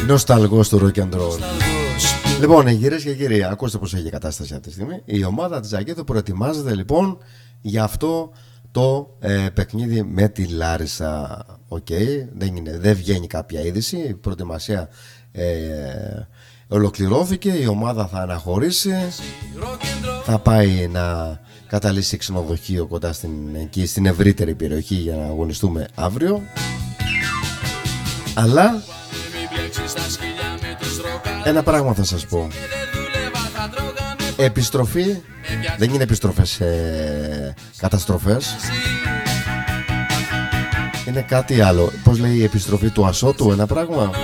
Νοσταλγός του rock and roll. Λοιπόν, κυρίες και κύριοι, ακούστε πως έχει η κατάσταση αυτή τη στιγμή. Η ομάδα της Ζακέτου προετοιμάζεται λοιπόν για αυτό το παιχνίδι με τη Λάρισα. Δεν βγαίνει κάποια είδηση. Η προετοιμασία ολοκληρώθηκε. Η ομάδα θα αναχωρήσει. Θα πάει να καταλύσει ξενοδοχείο κοντά εκεί στην ευρύτερη περιοχή για να αγωνιστούμε αύριο. Αλλά ένα πράγμα θα σας πω. Επιστροφή δεν είναι επιστροφές σε καταστροφές. Είναι κάτι άλλο. Πώς λέει η επιστροφή του Ασώτου, ένα πράγμα.